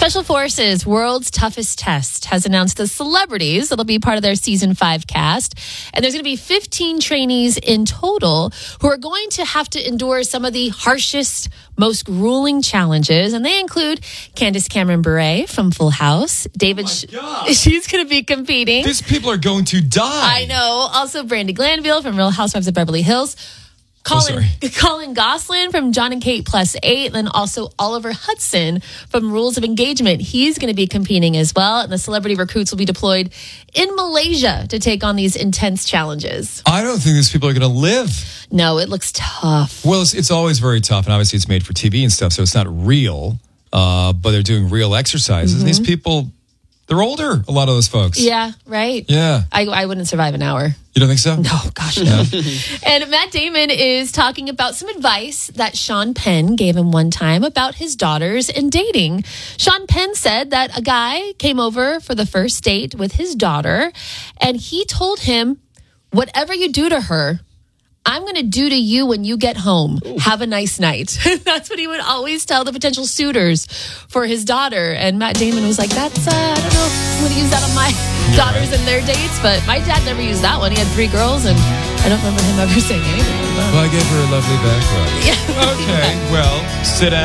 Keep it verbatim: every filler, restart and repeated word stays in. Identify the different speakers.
Speaker 1: Special Forces World's Toughest Test has announced the celebrities that'll be part of their season five cast. And there's going to be fifteen trainees in total who are going to have to endure some of the harshest, most grueling challenges. And they include Candace Cameron Bure from Full House. David,
Speaker 2: oh
Speaker 1: Sh- she's going to be competing.
Speaker 2: These people are going to die.
Speaker 1: I know. Also, Brandi Glanville from Real Housewives of Beverly Hills. Colin,
Speaker 2: oh,
Speaker 1: Colin Gosselin from John and Kate Plus Eight, and then also Oliver Hudson from Rules of Engagement. He's going to be competing as well, and the celebrity recruits will be deployed in Malaysia to take on these intense challenges.
Speaker 2: I don't think these people are going to live.
Speaker 1: No, it looks tough.
Speaker 2: Well, it's, it's always very tough, and obviously it's made for T V and stuff, so it's not real, uh, but they're doing real exercises. Mm-hmm. And these people, they're older, a lot of those folks.
Speaker 1: Yeah, right?
Speaker 2: Yeah.
Speaker 1: I, I wouldn't survive an hour.
Speaker 2: You don't think so?
Speaker 1: No, gosh, no. And Matt Damon is talking about some advice that Sean Penn gave him one time about his daughters and dating. Sean Penn said that a guy came over for the first date with his daughter, and he told him, whatever you do to her, I'm going to do to you when you get home. Ooh. Have a nice night. That's what he would always tell the potential suitors for his daughter. And Matt Damon was like, that's, uh, I don't know if I'm going to use that on my yeah, daughters right. and their dates. But my dad never used that one. He had three girls, and I don't remember him ever saying anything.
Speaker 2: Well, I gave her a lovely back rub.
Speaker 1: Yeah.
Speaker 2: Okay, well, sit down.